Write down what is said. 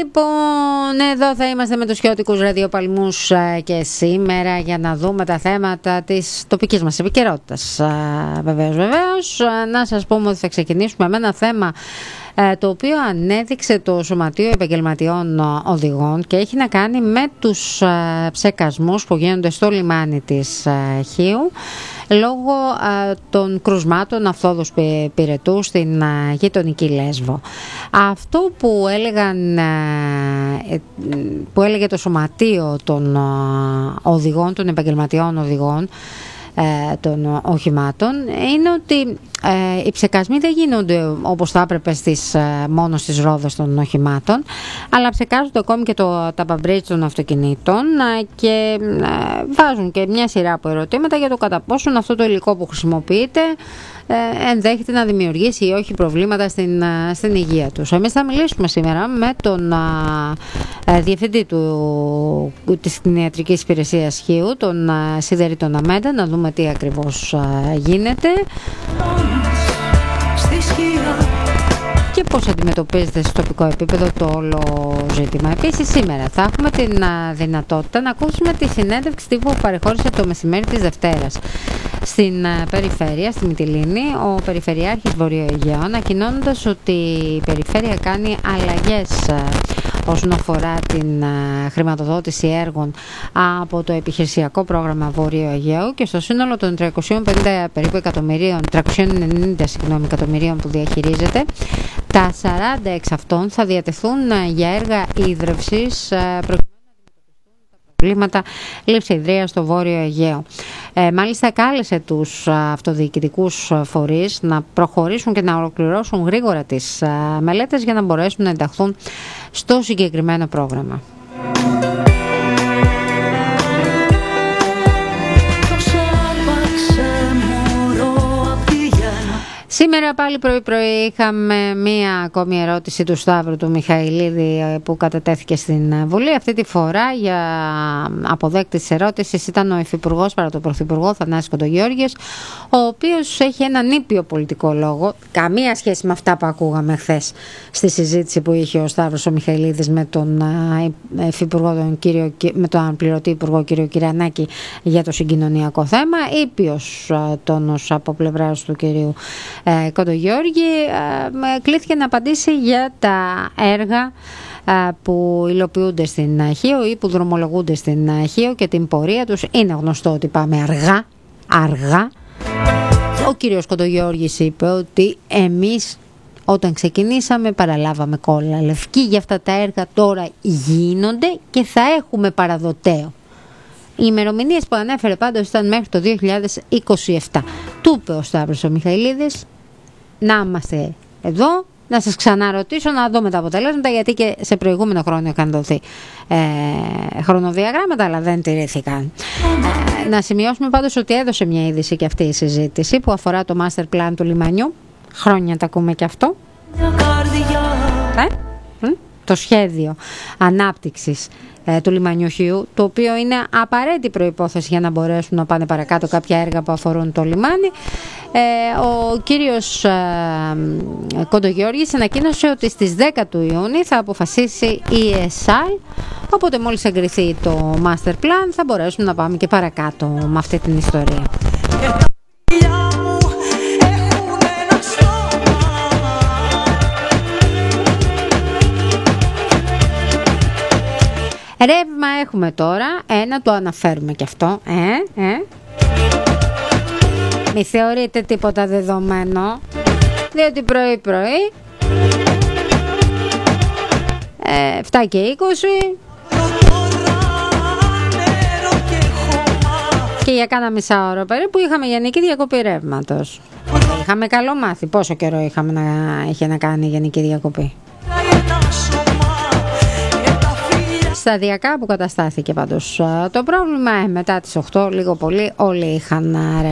Λοιπόν, εδώ θα είμαστε με τους χιώτικους ραδιοπαλμούς και σήμερα για να δούμε τα θέματα της τοπικής μας επικαιρότητας. Βεβαίως, να σας πούμε ότι θα ξεκινήσουμε με ένα θέμα το οποίο ανέδειξε το Σωματείο Επαγγελματιών Οδηγών και έχει να κάνει με τους ψεκασμούς που γίνονται στο λιμάνι της Χίου λόγω των κρουσμάτων αυθόδους πυρετού στην γειτονική Λέσβο. Αυτό που έλεγε το Σωματείο των Οδηγών, των Επαγγελματιών Οδηγών των οχημάτων, είναι ότι οι ψεκασμοί δεν γίνονται όπως θα έπρεπε μόνο στις ρόδες των οχημάτων, αλλά ψεκάζονται ακόμη και τα παμπρίτς των αυτοκινήτων και βάζουν και μια σειρά από ερωτήματα για το κατά πόσον αυτό το υλικό που χρησιμοποιείται ενδέχεται να δημιουργήσει ή όχι προβλήματα στην υγεία τους. Εμείς θα μιλήσουμε σήμερα με τον διευθυντή της κτηνιατρικής υπηρεσίας Χίου, τον Σιδερή τον Αμέντα, να δούμε τι ακριβώς γίνεται και πώς αντιμετωπίζεται στο τοπικό επίπεδο το όλο ζήτημα. Επίσης σήμερα θα έχουμε την δυνατότητα να ακούσουμε τη συνέντευξη τύπου που παρεχώρησε το μεσημέρι της Δευτέρας στην περιφέρεια, στη Μυτιλήνη, ο Περιφερειάρχης Βορειοαιγαίων, ανακοινώνοντας ότι η περιφέρεια κάνει αλλαγές όσον αφορά την χρηματοδότηση έργων από το επιχειρησιακό πρόγραμμα Βορείου Αιγαίου και στο σύνολο των 350 περίπου εκατομμυρίων, 390 εκατομμυρίων που διαχειρίζεται, τα 40 εξ αυτών θα διατεθούν για έργα ίδρευσης προβλήματα λειψιδρίας στο Βόρειο Αιγαίο. Μάλιστα κάλεσε τους αυτοδιοικητικούς φορείς να προχωρήσουν και να ολοκληρώσουν γρήγορα τις μελέτες για να μπορέσουν να ενταχθούν στο συγκεκριμένο πρόγραμμα. Σήμερα πάλι πρωί είχαμε μία ακόμη ερώτηση του Σταύρου του Μιχαηλίδη που κατατέθηκε στην Βουλή. Αυτή τη φορά για αποδέκτη της ερώτησης ήταν ο Υφυπουργός παρά τον Πρωθυπουργό Θανάσης Κοντογιώργης, ο οποίος έχει έναν ήπιο πολιτικό λόγο, καμία σχέση με αυτά που ακούγαμε χθες στη συζήτηση που είχε ο Σταύρος ο Μιχαηλίδης με τον Υφυπουργό, με τον αναπληρωτή Υπουργό κ. Κυρανάκη για το συγκοινωνιακό θέμα. Ήπιος τόνος από πλευράς του κ. Κοντογιώργη, κλήθηκε να απαντήσει για τα έργα που υλοποιούνται στην Χίο ή που δρομολογούνται στην Χίο και την πορεία τους. Είναι γνωστό ότι πάμε αργά. Ο κύριος Κοντογιώργης είπε ότι εμείς όταν ξεκινήσαμε παραλάβαμε κόλλα λευκή για αυτά τα έργα, τώρα γίνονται και θα έχουμε παραδοτέο. Οι ημερομηνίες που ανέφερε πάντως ήταν μέχρι το 2027. Του είπε ο Σταύρος ο Μιχαηλίδης να είμαστε εδώ, να σας ξαναρωτήσω, να δούμε τα αποτελέσματα, γιατί και σε προηγούμενο χρόνο είχαν δοθεί χρονοδιαγράμματα, αλλά δεν τηρήθηκαν. Να σημειώσουμε πάντως ότι έδωσε μια είδηση και αυτή η συζήτηση που αφορά το master plan του λιμανιού. Χρόνια τα ακούμε και αυτό. Το σχέδιο ανάπτυξης του λιμανιού Χίου, το οποίο είναι απαραίτητη προϋπόθεση για να μπορέσουν να πάνε παρακάτω κάποια έργα που αφορούν το λιμάνι. Ο κύριος Κοντογιώργης ανακοίνωσε ότι στις 10 του Ιούνιου θα αποφασίσει η ΕΣΑΛ, οπότε μόλις εγκριθεί το master plan θα μπορέσουμε να πάμε και παρακάτω με αυτή την ιστορία. Ρεύμα έχουμε τώρα, το αναφέρουμε και αυτό, Μη θεωρείτε τίποτα δεδομένο, διότι πρωί 7 και 20 και για κάνα μισά ώρα περίπου είχαμε γενική διακοπή ρεύματος. Είχαμε καλό μάθει, πόσο καιρό είχε να κάνει η γενική διακοπή. Σταδιακά αποκαταστάθηκε πάντως το πρόβλημα, μετά τις 8 λίγο πολύ όλοι είχαν ρεύμα.